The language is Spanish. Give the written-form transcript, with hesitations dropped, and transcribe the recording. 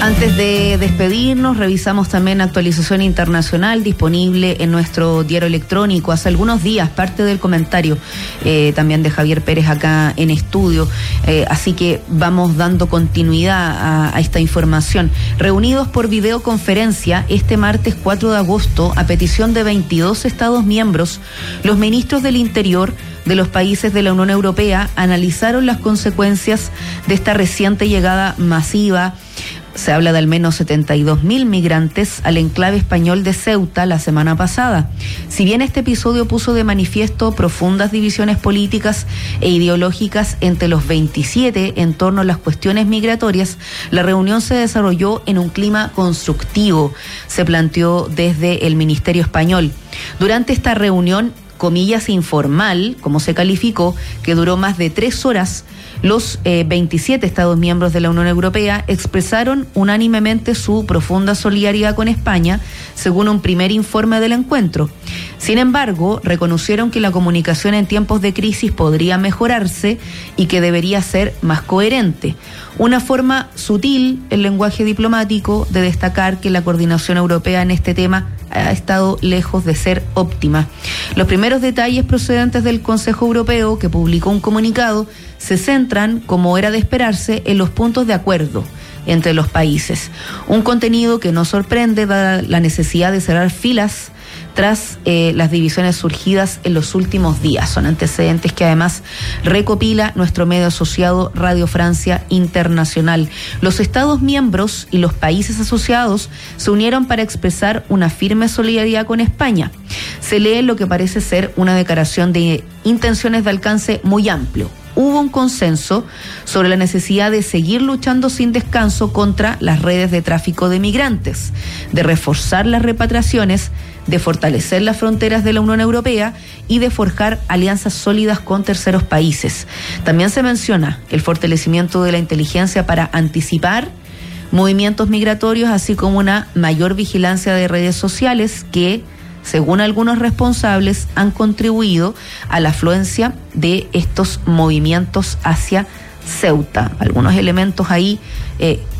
Antes de despedirnos, revisamos también actualización internacional disponible en nuestro diario electrónico. Hace algunos días, parte del comentario también de Javier Pérez acá en estudio. Así que vamos dando continuidad a esta información. Reunidos por videoconferencia este martes 4 de agosto, a petición de 22 Estados miembros, los ministros del Interior de los países de la Unión Europea analizaron las consecuencias de esta reciente llegada masiva. Se habla de al menos 72.000 migrantes al enclave español de Ceuta la semana pasada. Si bien este episodio puso de manifiesto profundas divisiones políticas e ideológicas entre los 27 en torno a las cuestiones migratorias, la reunión se desarrolló en un clima constructivo, se planteó desde el Ministerio español. Durante esta reunión, comillas, informal, como se calificó, que duró más de 3 horas, los 27 Estados miembros de la Unión Europea expresaron unánimemente su profunda solidaridad con España, según un primer informe del encuentro. Sin embargo, reconocieron que la comunicación en tiempos de crisis podría mejorarse y que debería ser más coherente. Una forma sutil, el lenguaje diplomático, de destacar que la coordinación europea en este tema ha estado lejos de ser óptima. Los primeros detalles procedentes del Consejo Europeo, que publicó un comunicado, se centran, como era de esperarse, en los puntos de acuerdo entre los países. Un contenido que no sorprende dada la necesidad de cerrar filas tras las divisiones surgidas en los últimos días. Son antecedentes que además recopila nuestro medio asociado Radio Francia Internacional. Los Estados miembros y los países asociados se unieron para expresar una firme solidaridad con España. Se lee lo que parece ser una declaración de intenciones de alcance muy amplio. Hubo un consenso sobre la necesidad de seguir luchando sin descanso contra las redes de tráfico de migrantes, de reforzar las repatriaciones, de fortalecer las fronteras de la Unión Europea y de forjar alianzas sólidas con terceros países. También se menciona el fortalecimiento de la inteligencia para anticipar movimientos migratorios, así como una mayor vigilancia de redes sociales que, según algunos responsables, han contribuido a la afluencia de estos movimientos hacia Ceuta. Algunos elementos ahí